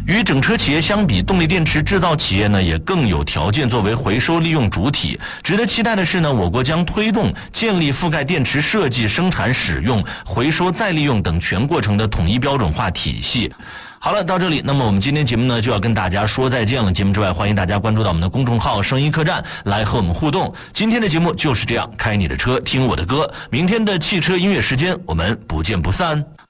与整车企业相比，动力电池制造企业呢也更有条件作为回收利用主体。值得期待的是呢，我国将推动建立覆盖电池设计、生产、使用、回收、再利用等全过程的统一标准化体系。好了，到这里，那么我们今天节目呢就要跟大家说再见了。节目之外，欢迎大家关注到我们的公众号声音客栈来和我们互动。今天的节目就是这样，开你的车，听我的歌。明天的汽车音乐时间，我们不见不散。